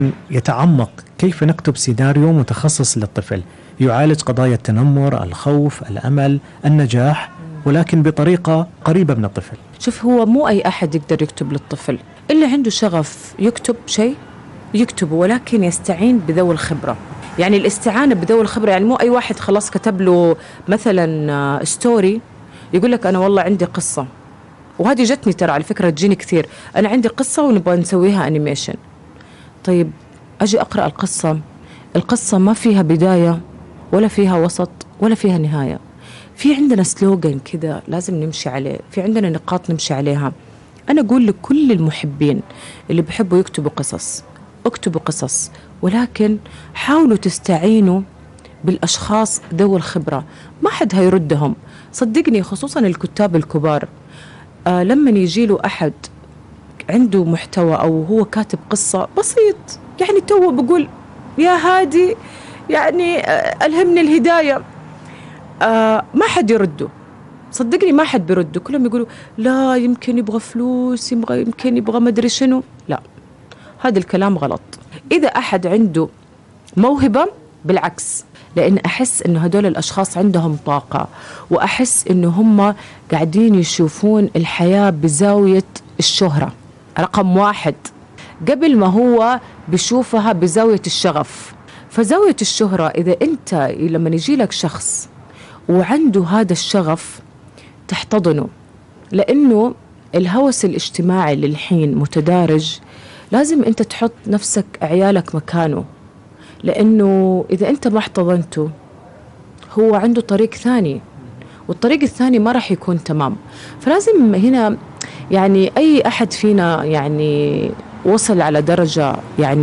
يتعمق كيف نكتب سيناريو متخصص للطفل يعالج قضايا التنمر، الخوف، الأمل، النجاح، ولكن بطريقة قريبة من الطفل. شوف، هو مو أي أحد يقدر يكتب للطفل. اللي عنده شغف يكتب شيء يكتبه، ولكن يستعين بذوي الخبرة. يعني الاستعانة بذوي الخبرة، يعني مو أي واحد خلاص كتب له مثلا ستوري يقول لك أنا والله عندي قصة. وهذه جتني ترى على فكرة، تجيني كثير، أنا عندي قصة ونبغى نسويها أنيميشن. طيب أجي أقرأ القصة ما فيها بداية ولا فيها وسط ولا فيها نهاية. في عندنا سلوغن كده لازم نمشي عليه، في عندنا نقاط نمشي عليها. أنا أقول لكل المحبين اللي بيحبوا يكتبوا قصص، اكتبوا قصص، ولكن حاولوا تستعينوا بالأشخاص ذوي الخبرة. ما حد هيردهم صدقني، خصوصا الكتاب الكبار. لما يجي له أحد عنده محتوى أو هو كاتب قصة بسيط، يعني تو بقول يا هادي يعني ألهمني الهداية، ما حد يرده صدقني، ما حد بيرده. كلهم يقولوا لا يمكن يبغى فلوس، يمكن يبغى مدري شنو. لا، هذا الكلام غلط. إذا أحد عنده موهبة بالعكس، لأن أحس إنه هدول الأشخاص عندهم طاقة، وأحس إنه هم قاعدين يشوفون الحياة بزاوية الشهرة رقم 1 قبل ما هو بيشوفها بزاوية الشغف. فزاوية الشهرة، إذا أنت لما يجي لك شخص وعنده هذا الشغف تحتضنه، لأنه الهوس الاجتماعي للحين متدارج، لازم أنت تحط نفسك عيالك مكانه، لأنه إذا أنت ما احتضنته هو عنده طريق ثاني، والطريق الثاني ما راح يكون تمام. فلازم هنا يعني أي أحد فينا يعني وصل على درجة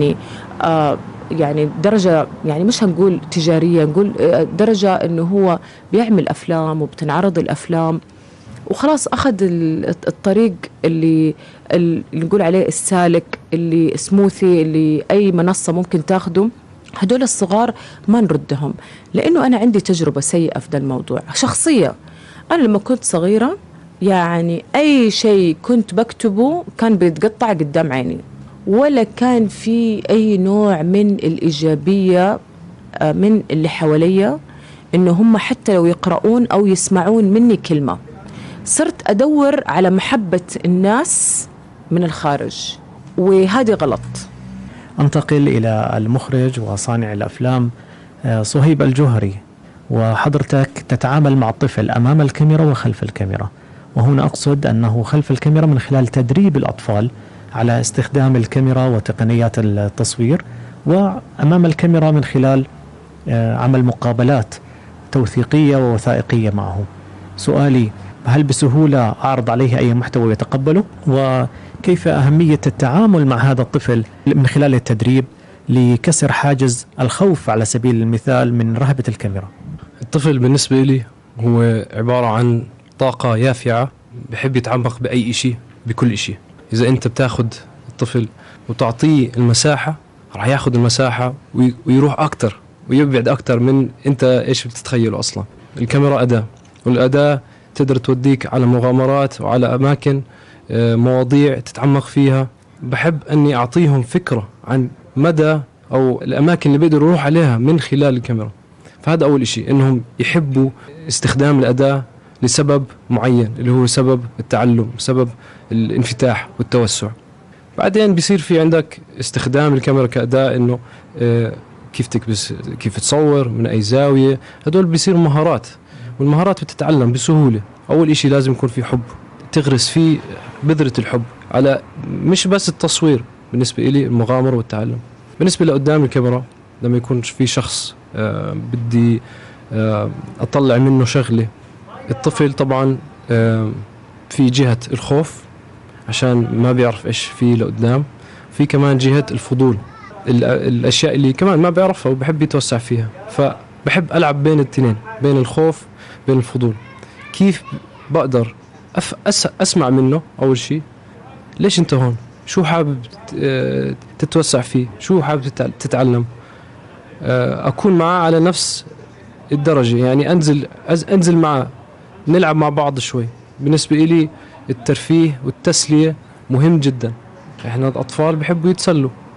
يعني درجة، يعني مش هنقول تجارية، نقول درجة إنه هو بيعمل أفلام وبتنعرض الأفلام وخلاص أخذ الطريق اللي نقول عليه السالك، اللي سموثي، اللي أي منصة ممكن تاخده. هدول الصغار ما نردهم، لأنه أنا عندي تجربة سيئة في ذا الموضوع شخصية. أنا لما كنت صغيرة يعني أي شيء كنت بكتبه كان بيتقطع قدام عيني، ولا كان في أي نوع من الإيجابية من اللي حواليا، إنه هم حتى لو يقرؤون أو يسمعون مني كلمة. صرت أدور على محبة الناس من الخارج، وهذه غلط. أنتقل إلى المخرج وصانع الأفلام صهيب الجوهري، وحضرتك تتعامل مع الطفل أمام الكاميرا وخلف الكاميرا، وهنا أقصد أنه خلف الكاميرا من خلال تدريب الأطفال على استخدام الكاميرا وتقنيات التصوير، وأمام الكاميرا من خلال عمل مقابلات توثيقية ووثائقية معه. سؤالي، هل بسهولة أعرض عليه أي محتوى ويتقبله؟ وكيف أهمية التعامل مع هذا الطفل من خلال التدريب لكسر حاجز الخوف على سبيل المثال من رهبة الكاميرا؟ الطفل بالنسبة لي هو عبارة عن طاقة يافعة، بحب يتعمق بأي إشي بكل إشي. إذا أنت بتاخد الطفل وتعطيه المساحة راح ياخد المساحة ويروح أكتر ويبعد أكتر من أنت إيش بتتخيله أصلا. الكاميرا أداة، والأداة تقدر توديك على مغامرات وعلى أماكن مواضيع تتعمق فيها. بحب أني أعطيهم فكرة عن مدى أو الأماكن اللي بيقدروا يروح عليها من خلال الكاميرا. فهذا أول إشي، إنهم يحبوا استخدام الأداة لسبب معين اللي هو سبب التعلم، سبب الانفتاح والتوسع. بعدين بيصير في عندك استخدام الكاميرا كأداة، إنه كيف تكبس، كيف تصور من أي زاوية. هدول بيصير مهارات، والمهارات بتتعلم بسهولة. أول إشي لازم يكون في حب، تغرس فيه بذرة الحب على مش بس التصوير. بالنسبة إلي المغامرة والتعلم. بالنسبة لقدام الكاميرا لما يكون في شخص بدي أطلع منه شغلة، الطفل طبعا في جهة الخوف عشان ما بيعرف إيش فيه لقدام، في كمان جهة الفضول، الأشياء اللي كمان ما بيعرفها وبحب يتوسع فيها. فبحب ألعب بين التنين، بين الخوف بين الفضول. كيف بقدر أسمع منه أول شيء، ليش أنت هون، شو حابب تتوسع فيه، شو حابب تتعلم. أكون معه على نفس الدرجة، يعني أنزل معه نلعب مع بعض شوي. بالنسبة إلي الترفيه والتسلية مهم جدا. إحنا الأطفال بحبوا يتسلوا،